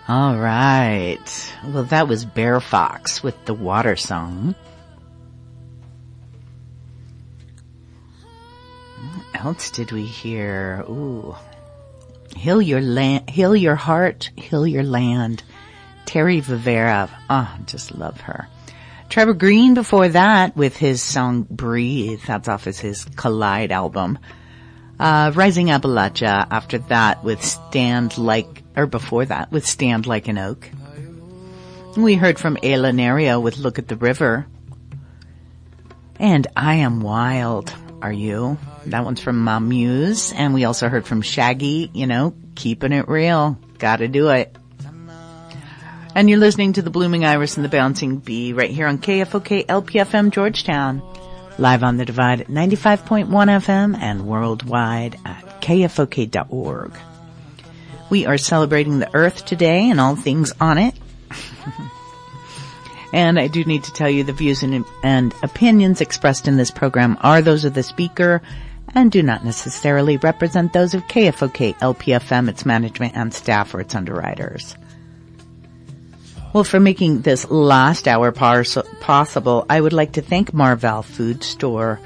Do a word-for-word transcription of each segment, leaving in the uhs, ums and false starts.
All right. Well, that was Bear Fox with the Water Song. What else did we hear? Ooh. Heal Your Land, Heal Your Heart, Heal Your Land. Terry Rivera. Oh, just love her. Trevor Green before that with his song Breathe. That's off of his Collide album. Uh, Rising Appalachia after that with Stand Like, or before that with Stand Like an Oak. We heard from Ayla Nerio with Look at the River. And I Am Wild, Are You? That one's from Mom Muse. And we also heard from Shaggy, you know, keeping it real. Gotta do it. And you're listening to the Blooming Iris and the Bouncing Bee right here on K F O K L P F M Georgetown. Live on the Divide at ninety-five point one F M and worldwide at K F O K dot org. We are celebrating the Earth today and all things on it. And I do need to tell you the views and, and opinions expressed in this program are those of the speaker and do not necessarily represent those of K F O K L P F M, its management and staff, or its underwriters. Well, for making this last hour pars- possible, I would like to thank Marval Food Store,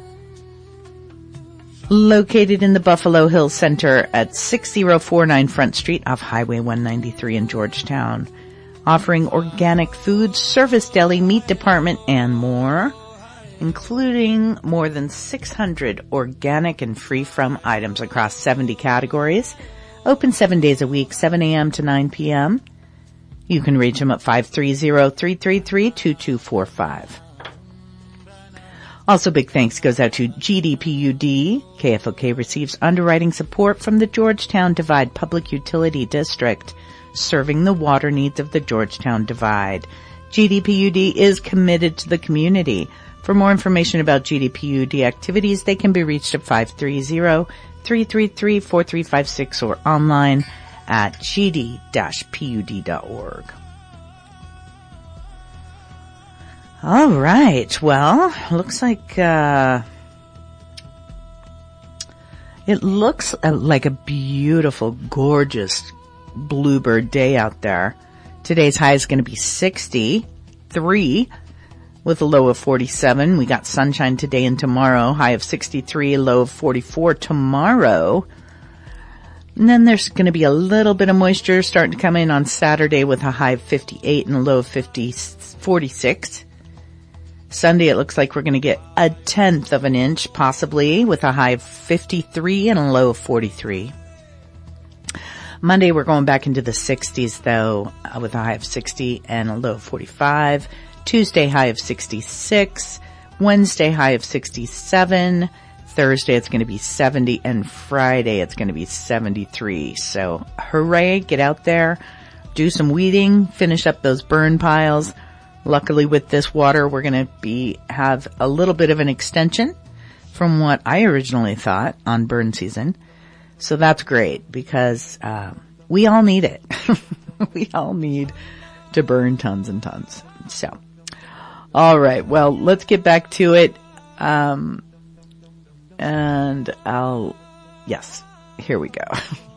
located in the Buffalo Hills Center at six oh four nine Front Street off Highway one ninety-three in Georgetown, offering organic food, service deli, meat department, and more, including more than six hundred organic and free-from items across seventy categories, open seven days a week, seven a.m. to nine p.m., You can reach them at five three zero, three three three, two two four five. Also, big thanks goes out to G D P U D. K F O K receives underwriting support from the Georgetown Divide Public Utility District, serving the water needs of the Georgetown Divide. G D P U D is committed to the community. For more information about G D P U D activities, they can be reached at five three zero, three three three, four three five six or online at g d dash p u d dot org. All right. Well, looks like uh it looks like a beautiful, gorgeous bluebird day out there. Today's high is going to be sixty-three with a low of forty-seven. We got sunshine today and tomorrow, high of sixty-three, low of forty-four tomorrow. And then there's going to be a little bit of moisture starting to come in on Saturday with a high of fifty-eight and a low of fifty, forty-six. Sunday, it looks like we're going to get a tenth of an inch, possibly, with a high of fifty-three and a low of forty-three. Monday, we're going back into the sixties, though, uh, with a high of sixty and a low of forty-five. Tuesday, high of sixty-six. Wednesday, high of sixty-seven. Thursday, it's going to be seventy, and Friday, it's going to be seventy-three. So, hooray, get out there, do some weeding, finish up those burn piles. Luckily, with this water, we're going to be have a little bit of an extension from what I originally thought on burn season. So that's great because uh, we all need it. We all need to burn tons and tons. So, all right, well, let's get back to it. Um... And I'll, yes, here we go.